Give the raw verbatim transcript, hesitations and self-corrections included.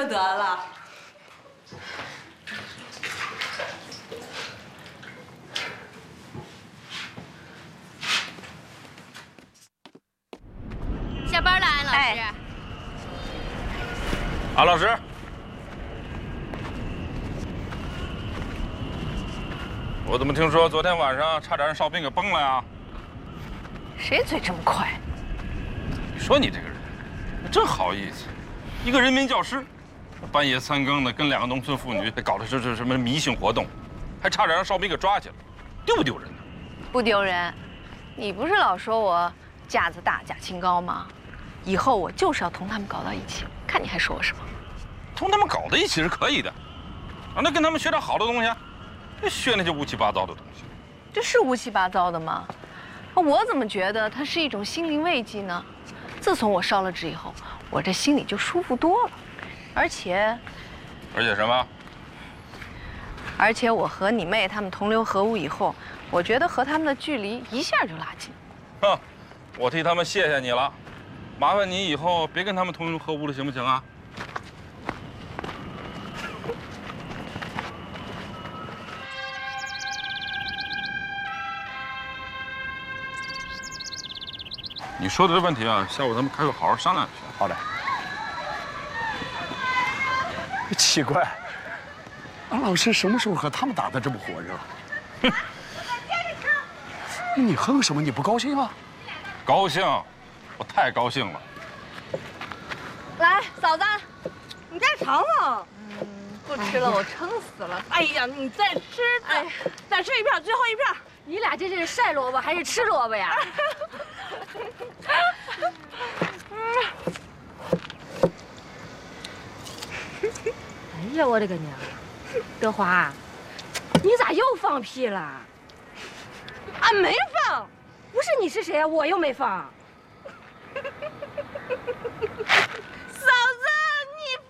就得了。 下班了，安老师。 哎、 安老师，我怎么听说昨天晚上差点让哨兵给崩了呀？ 谁嘴这么快？ 说你这个人，真好意思，一个人民教师，半夜三更的跟两个农村妇女搞的这这什么迷信活动，还差点让哨兵给抓起来，丢不丢人呢？ 不丢人。你不是老说我架子大架清高吗？以后我就是要同他们搞到一起，看你还说我什么？ 同他们搞在一起是可以的，啊，那跟他们学点好的东西，别学那些乌七八糟的东西。 这是乌七八糟的吗？我怎么觉得它是一种心灵慰藉呢？自从我烧了纸以后，我这心里就舒服多了，而且， 而且什么？ 而且我和你妹他们同流合污以后，我觉得和他们的距离一下就拉近。 哼，我替他们谢谢你了，麻烦你以后别跟他们同流合污了，行不行啊？你说的这问题啊，下午咱们开会好好商量一下。 好的。奇怪，安老师什么时候和他们打得这么火热？哼！你哼什么？你不高兴啊？ 高兴，我太高兴了。 来，嫂子，你再尝尝。 嗯，不吃了，我撑死了。 哎呀，你再吃，哎，再吃一片，最后一片。 你俩这是晒萝卜还是吃萝卜呀？哎呀，我的个娘！德华，你咋又放屁了？ 俺没放。 不是你是谁啊？我又没放。